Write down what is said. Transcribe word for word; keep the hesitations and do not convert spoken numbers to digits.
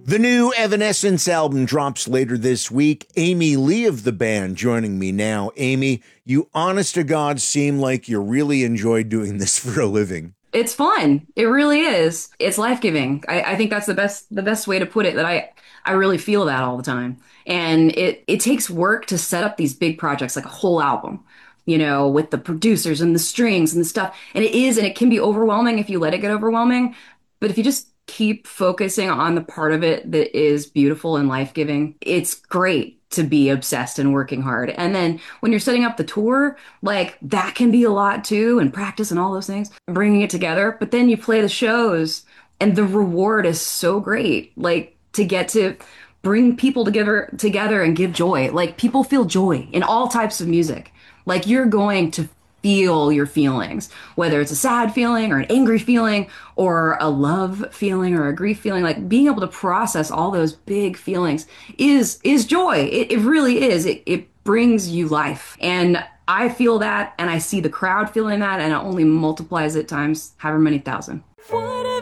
The new Evanescence album drops later this week. Amy Lee of the band joining me now. Amy, you honest to God seem like you really enjoy doing this for a living. It's fun. It really is. It's life-giving. I, I think that's the best the best way to put it, that I I really feel that all the time. And it it takes work to set up these big projects, like a whole album, you know, with the producers and the strings and the stuff. And it is, and it can be overwhelming if you let it get overwhelming. But if you just keep focusing on the part of it that is beautiful and life-giving, it's great to be obsessed and working hard. And then when you're setting up the tour, like that can be a lot too, and practice and all those things, bringing it together. But then you play the shows and the reward is so great. Like to get to bring people together together and give joy. Like people feel joy in all types of music. Like you're going to feel your feelings, whether it's a sad feeling or an angry feeling or a love feeling or a grief feeling. Like being able to process all those big feelings is is joy. It, it really is. It, it brings you life. And I feel that, and I see the crowd feeling that, and it only multiplies it times however many thousand.